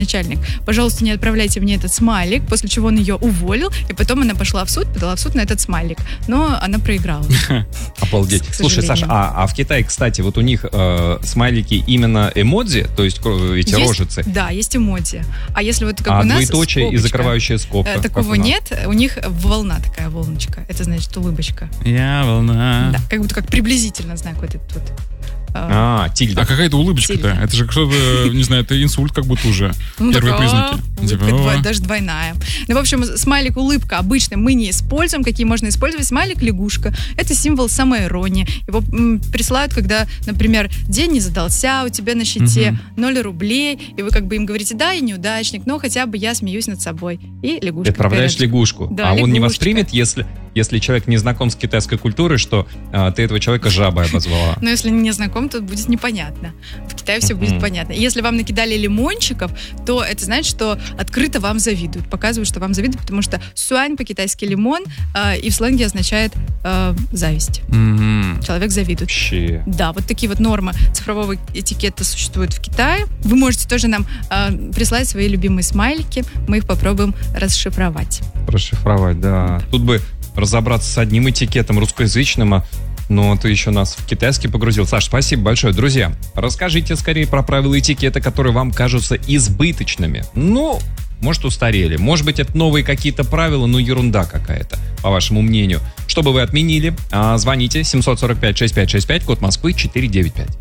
начальник, пожалуйста, не отправляйте мне этот смайлик, после чего он ее уволил, и потом она пошла в суд, подала в суд на этот смайлик. Но она проиграла. Обалдеть. Слушай, Саша, а в Китае, кстати, вот у них смайлики именно эмодзи, то есть эти рожицы? Да, есть эмодзи. А если вот как у нас двоеточие и закрывающая скобка? Такого нет. У них волна такая, волночка. Это значит улыбочка. Я волна. Да, как будто как приблизительно знак вот этот вот. Тильда. А какая-то улыбочка-то? Тильда. Это же что-то, не знаю, это инсульт как будто уже. Первые признаки. Даже двойная. Ну, в общем, смайлик улыбка обычно мы не используем. Какие можно использовать? Смайлик лягушка. Это символ самоиронии. Его присылают, когда, например, день не задался, у тебя на счете 0 рублей, и вы как бы им говорите, да, я неудачник, но хотя бы я смеюсь над собой. И лягушка. Отправляешь лягушку. Да, он лягушечка. не воспримет, если человек не знаком с китайской культурой, что ты этого человека жабой обозвала. Но если не знаком, то будет непонятно. В Китае все будет понятно. Если вам накидали лимончиков, то это значит, что открыто вам завидуют. Показывают, что вам завидуют, потому что сюань по-китайски лимон, и в сленге означает зависть. Человек завидует. Вообще. Да, вот такие вот нормы цифрового этикета существуют в Китае. Вы можете тоже нам прислать свои любимые смайлики. Мы их попробуем расшифровать. Расшифровать, да. Тут бы разобраться с одним этикетом русскоязычным, но ты еще нас в китайский погрузил. Саш, спасибо большое. Друзья, расскажите скорее про правила этикета, которые вам кажутся избыточными. Может, устарели. Может быть, это новые какие-то правила, но ерунда какая-то, по вашему мнению. Что бы вы отменили? Звоните 745-6565, код Москвы 495.